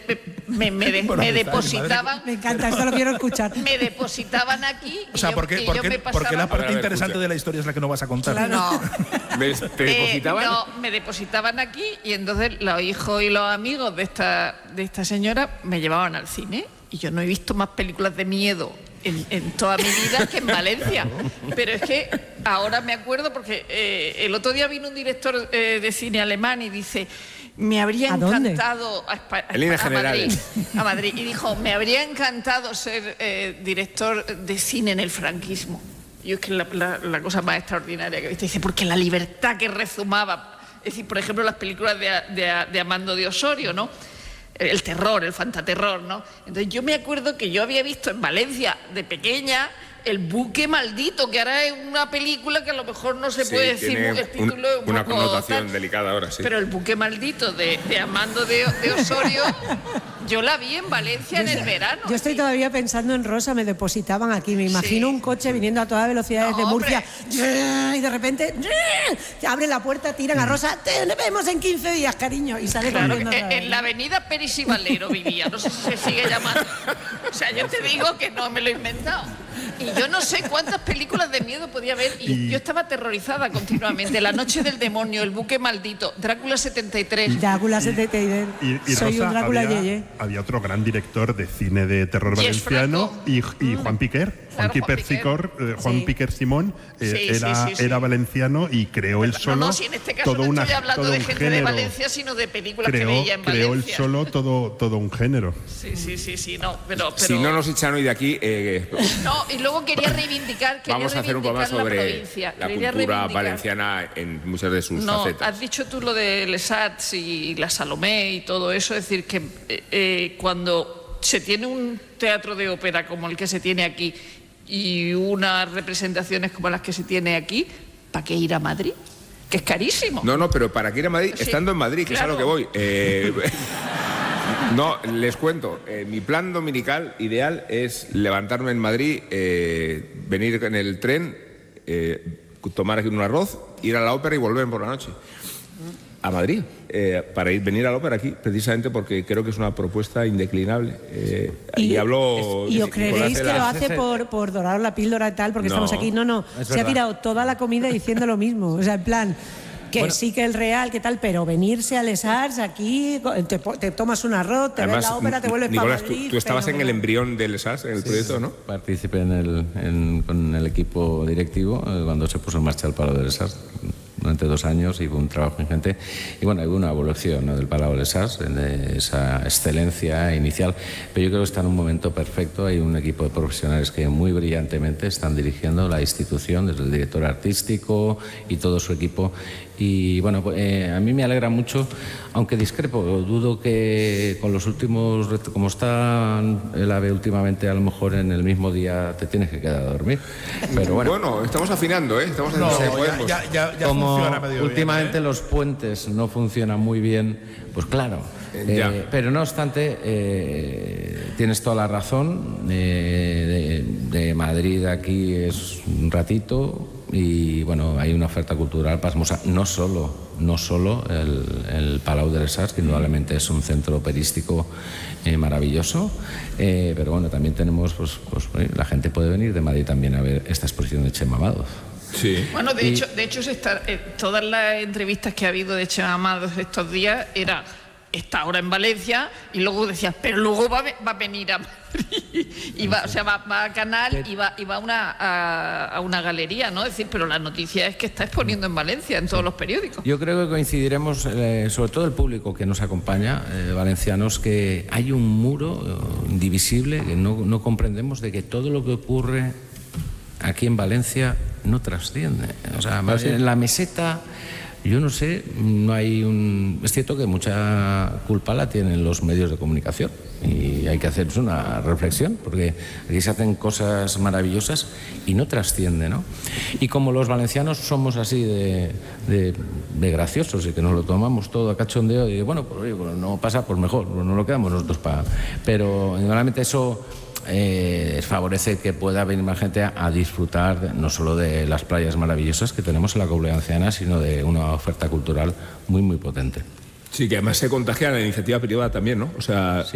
me depositaban... Me encanta, esto lo quiero escuchar. Me depositaban aquí. O sea, ¿por qué la parte interesante de la historia es la que no vas a contar? Claro. No. ¿Te depositaban? No, me depositaban aquí y entonces los hijos y los amigos de esta señora me llevaban al cine y yo no he visto más películas de miedo en toda mi vida que en Valencia. Pero es que ahora me acuerdo porque el otro día vino un director de cine alemán y dice... Me habría encantado a Madrid y dijo, me habría encantado ser director de cine en el franquismo. Y es que la cosa más extraordinaria que he visto. Dice, porque la libertad que rezumaba, es decir, por ejemplo, las películas de Amando de Osorio, ¿no? El terror, el fantaterror, ¿no? Entonces yo me acuerdo que yo había visto en Valencia de pequeña El buque maldito, que ahora es una película que a lo mejor no se puede decir, el título es una connotación delicada ahora, sí. Pero El buque maldito de Amando de Osorio, yo la vi en Valencia en el verano. Yo estoy todavía pensando en Rosa, me depositaban aquí, me imagino un coche viniendo a toda velocidad desde Murcia y de repente abre la puerta, tiran a Rosa, te vemos en 15 días, cariño, y sale corriendo otra vez. En la avenida Peris y Valero vivía, no sé si se sigue llamando. O sea, yo te digo que no me lo he inventado. Y yo no sé cuántas películas de miedo podía haber y yo estaba aterrorizada continuamente. La noche del demonio, El buque maldito, Drácula 73. Drácula 73. Y soy Rosa, un Drácula yeye. Había otro gran director de cine de terror valenciano y Juan Piquer. Juan Piquer Simón era valenciano y creó él solo si en este caso no estoy hablando de gente de Valencia, sino de películas que veía en Valencia. Creó él solo todo un género. Sí, no, pero... Si no nos echan hoy de aquí... No, y luego quería reivindicar vamos a hacer un programa sobre la cultura valenciana en muchas de sus facetas. Has dicho tú lo de Les Arts y la Salomé y todo eso, es decir, que cuando se tiene un teatro de ópera como el que se tiene aquí y unas representaciones como las que se tiene aquí, ¿para qué ir a Madrid? Que es carísimo. No, pero ¿para qué ir a Madrid? Sí, estando en Madrid, que es a lo que voy. No, les cuento. Mi plan dominical ideal es levantarme en Madrid, venir en el tren, tomar aquí un arroz, ir a la ópera y volver por la noche a Madrid, para venir a la ópera aquí, precisamente porque creo que es una propuesta indeclinable. ¿Y os creeréis que lo hace por dorar la píldora y tal, porque estamos aquí? No, se ha tirado toda la comida diciendo lo mismo. O sea, en plan... Que sí que el Real, que tal, pero venirse a Les Arts aquí, te tomas un arroz, te ves la ópera, te vuelves para Madrid. Tú estabas en el embrión de Les Arts, en el proyecto, ¿no? Participé con el equipo directivo cuando se puso en marcha el Palau de Les Arts. Durante 2 años y hubo un trabajo ingente y bueno, hubo una evolución, ¿no?, del Palau de Les Arts, de esa excelencia inicial, pero yo creo que está en un momento perfecto. Hay un equipo de profesionales que muy brillantemente están dirigiendo la institución, desde el director artístico y todo su equipo. Y bueno, a mí me alegra mucho, aunque discrepo, dudo que con los últimos, como está el AVE últimamente, a lo mejor en el mismo día te tienes que quedar a dormir. Pero bueno, estamos afinando, estamos ya como funciona últimamente bien, los puentes no funcionan muy bien, pues claro. Pero no obstante, tienes toda la razón. De Madrid aquí es un ratito. Y bueno, hay una oferta cultural pasmosa, no solo el Palau de Les Arts, que indudablemente es un centro operístico maravilloso, pero bueno, también tenemos, la gente puede venir de Madrid también a ver esta exposición de Chema Amados. Sí. Bueno, de hecho todas las entrevistas que ha habido de Chema Amados estos días está ahora en Valencia y luego decías, pero luego va a venir a Madrid y va a Canal y va a una galería, ¿no? Es decir, pero la noticia es que está exponiendo en Valencia, en todos los periódicos. Yo creo que coincidiremos, sobre todo el público que nos acompaña, valencianos, que hay un muro indivisible que no comprendemos, de que todo lo que ocurre aquí en Valencia no trasciende. O sea, en la meseta... Yo no sé, es cierto que mucha culpa la tienen los medios de comunicación y hay que hacer una reflexión, porque aquí se hacen cosas maravillosas y no trasciende, ¿no? Y como los valencianos somos así de graciosos y que nos lo tomamos todo a cachondeo y bueno, pues no pasa, pues mejor, pues no lo quedamos nosotros para... Pero normalmente eso... favorece que pueda venir más gente a disfrutar no solo de las playas maravillosas que tenemos en la Comunidad Valenciana, sino de una oferta cultural muy, muy potente. Sí, que además se contagia la iniciativa privada también, ¿no? O sea,